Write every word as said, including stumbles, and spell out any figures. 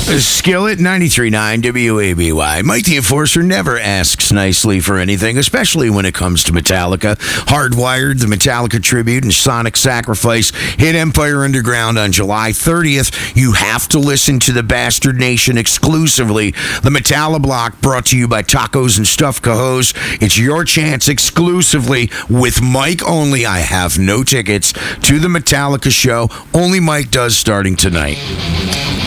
Skillet ninety-three point nine W A B Y. Mike the Enforcer never asks nicely for anything, especially when it comes to Metallica. Hardwired, the Metallica tribute, and Sonic Sacrifice hit Empire Underground on July thirtieth. You have to listen to the Bastard Nation exclusively. The Metalla Block brought to you by Tacos and Stuffed Cajos. It's your chance exclusively with Mike only. I have no tickets to the Metallica show. Only Mike does starting tonight.